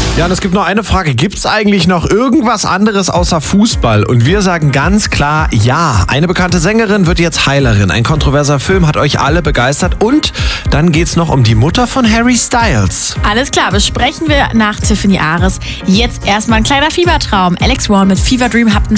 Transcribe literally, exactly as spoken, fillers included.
Ja, und es gibt noch eine Frage. Gibt es eigentlich noch irgendwas anderes außer Fußball? Und wir sagen ganz klar ja. Eine bekannte Sängerin wird jetzt Heilerin. Ein kontroverser Film hat euch alle begeistert. Und dann geht's noch um die Mutter von Harry Styles. Alles klar, besprechen wir nach Tiffany Ares. Jetzt erstmal ein kleiner Fiebertraum. Alex Warren mit Fever Dream habt einen